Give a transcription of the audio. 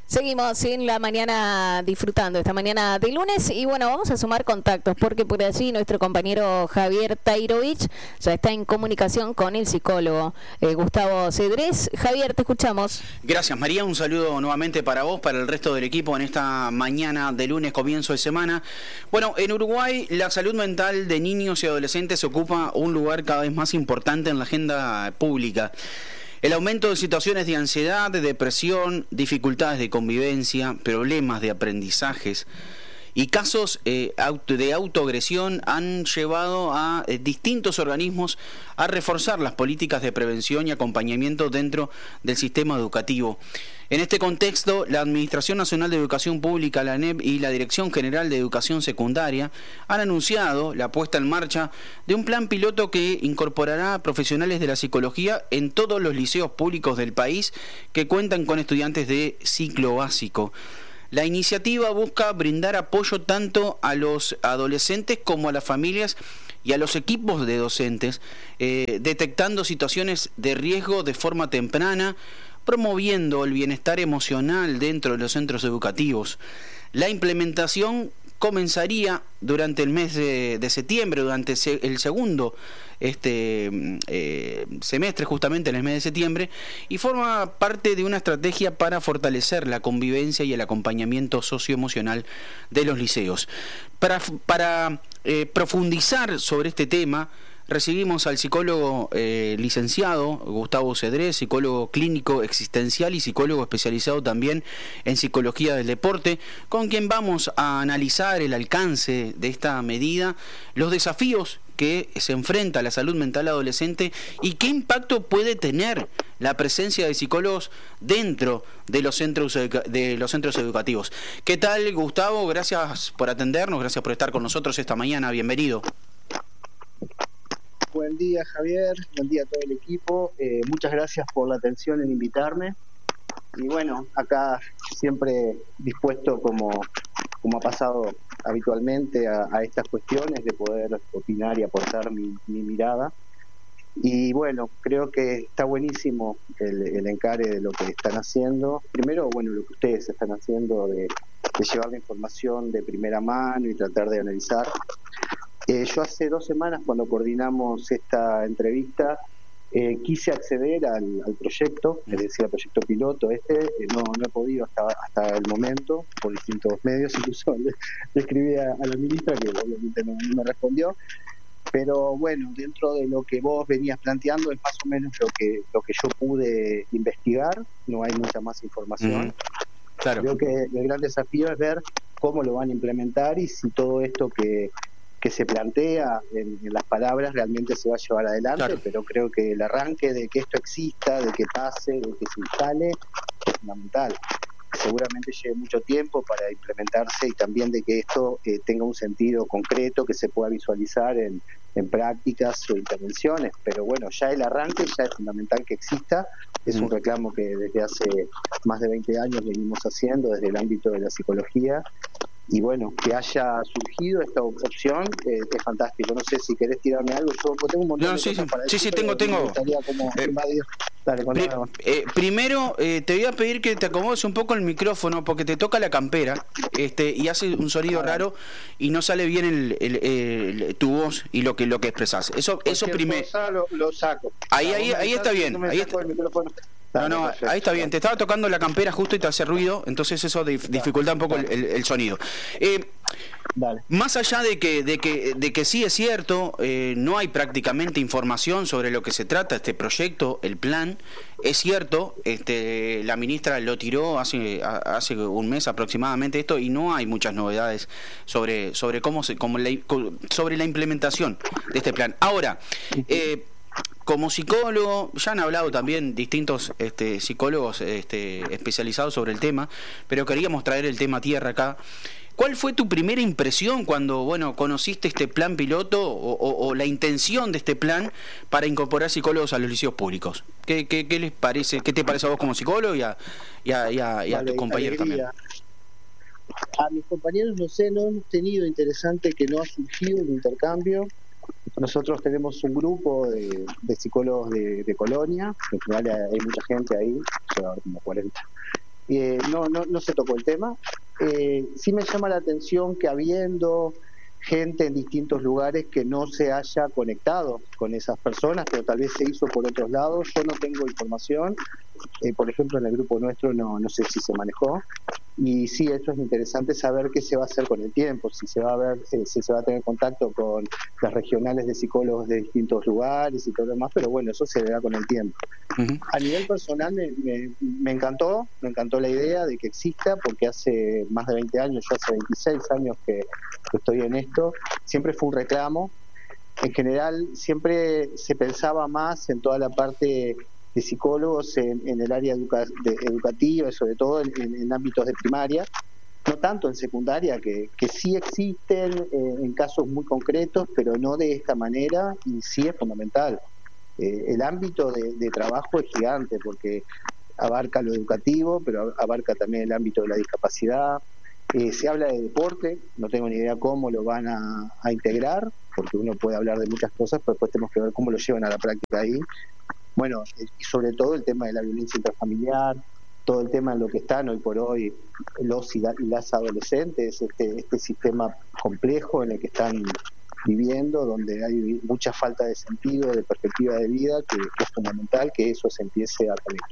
Seguimos en la mañana disfrutando esta mañana de lunes y bueno, vamos a sumar contactos porque por allí nuestro compañero Javier Tairovich ya está en comunicación con el psicólogo Gustavo Cedrés. Javier, te escuchamos. Gracias, María, un saludo nuevamente para vos, para el resto del equipo en esta mañana de lunes, comienzo de semana. Bueno, en Uruguay la salud mental de niños y adolescentes ocupa un lugar cada vez más importante en la agenda pública. El aumento de situaciones de ansiedad, de depresión, dificultades de convivencia, problemas de aprendizajes y casos de autoagresión han llevado a distintos organismos a reforzar las políticas de prevención y acompañamiento dentro del sistema educativo. En este contexto, la Administración Nacional de Educación Pública, la ANEP, y la Dirección General de Educación Secundaria han anunciado la puesta en marcha de un plan piloto que incorporará profesionales de la psicología en todos los liceos públicos del país que cuentan con estudiantes de ciclo básico. La iniciativa busca brindar apoyo tanto a los adolescentes como a las familias y a los equipos de docentes, detectando situaciones de riesgo de forma temprana, promoviendo el bienestar emocional dentro de los centros educativos. La implementación comenzaría durante el mes de septiembre, durante el segundo semestre, justamente en el mes de septiembre, y forma parte de una estrategia para fortalecer la convivencia y el acompañamiento socioemocional de los liceos. Para profundizar sobre este tema, recibimos al psicólogo licenciado Gustavo Cedrés, psicólogo clínico existencial y psicólogo especializado también en psicología del deporte, con quien vamos a analizar el alcance de esta medida, los desafíos que se enfrenta a la salud mental adolescente y qué impacto puede tener la presencia de psicólogos dentro de los centros educativos. ¿Qué tal, Gustavo? Gracias por atendernos, gracias por estar con nosotros esta mañana, bienvenido. Buen día, Javier, buen día a todo el equipo, muchas gracias por la atención en invitarme y bueno, acá siempre dispuesto como ha pasado habitualmente a estas cuestiones de poder opinar y aportar mi mirada. Y bueno, creo que está buenísimo el encare de lo que están haciendo. Primero, bueno, lo que ustedes están haciendo de llevar la información de primera mano y tratar de analizar. Yo hace 2 semanas, cuando coordinamos esta entrevista, quise acceder al proyecto, es decir, al proyecto piloto no he podido hasta el momento, por distintos medios, incluso le escribí a la ministra, que obviamente no me respondió, pero bueno, dentro de lo que vos venías planteando es más o menos lo que yo pude investigar, no hay mucha más información. Claro. Creo que el gran desafío es ver cómo lo van a implementar y si todo esto que se plantea en las palabras realmente se va a llevar adelante, claro. Pero creo que el arranque de que esto exista, de que pase, de que se instale, es fundamental. Seguramente lleve mucho tiempo para implementarse y también de que esto tenga un sentido concreto, que se pueda visualizar en prácticas o intervenciones, pero bueno, ya el arranque ya es fundamental que exista, es un reclamo que desde hace más de 20 años venimos haciendo desde el ámbito de la psicología. Y bueno, que haya surgido esta opción es fantástico. No sé si querés tirarme algo. Yo tengo un montón de cosas para decir. Sí, tengo. Dale, primero, te voy a pedir que te acomodes un poco el micrófono porque te toca la campera y hace un sonido raro y no sale bien tu voz y lo que expresás. Eso primero. Lo saco. Ahí está bien. No, ahí está bien. Te estaba tocando la campera justo y te hace ruido, entonces eso dificulta un poco el sonido. Más allá de que sí es cierto, no hay prácticamente información sobre lo que se trata este proyecto, el plan. Es cierto, la ministra lo tiró hace un mes aproximadamente esto y no hay muchas novedades sobre la implementación de este plan. Ahora, como psicólogo, ya han hablado también distintos psicólogos especializados sobre el tema, pero queríamos traer el tema a tierra acá. ¿Cuál fue tu primera impresión cuando conociste este plan piloto o la intención de este plan para incorporar psicólogos a los liceos públicos? ¿Qué les parece? ¿Qué te parece a vos como psicólogo y a tus compañeros también? A mis compañeros no hemos tenido interesante que no ha surgido un intercambio. Nosotros tenemos un grupo de psicólogos de Colonia, en general hay mucha gente ahí, como 40, no se tocó el tema. Sí me llama la atención que habiendo gente en distintos lugares que no se haya conectado con esas personas, pero tal vez se hizo por otros lados. Yo no tengo información, por ejemplo en el grupo nuestro no sé si se manejó, y sí, eso es interesante saber qué se va a hacer con el tiempo, si se va a ver, si se va a tener contacto con las regionales de psicólogos de distintos lugares y todo lo demás, pero bueno, eso se verá con el tiempo. Uh-huh. A nivel personal me encantó la idea de que exista, porque hace más de 20 años, yo hace 26 años que estoy en esto, siempre fue un reclamo. En general siempre se pensaba más en toda la parte de psicólogos en el área educativa, sobre todo en ámbitos de primaria, no tanto en secundaria, que sí existen en casos muy concretos, pero no de esta manera, y sí es fundamental. El ámbito de trabajo es gigante, porque abarca lo educativo, pero abarca también el ámbito de la discapacidad. Se habla de deporte, no tengo ni idea cómo lo van a integrar, porque uno puede hablar de muchas cosas, pero después tenemos que ver cómo lo llevan a la práctica ahí. Bueno, y sobre todo el tema de la violencia intrafamiliar, todo el tema en lo que están hoy por hoy los y las adolescentes, este sistema complejo en el que están viviendo, donde hay mucha falta de sentido, de perspectiva de vida, que es fundamental que eso se empiece a cambiar.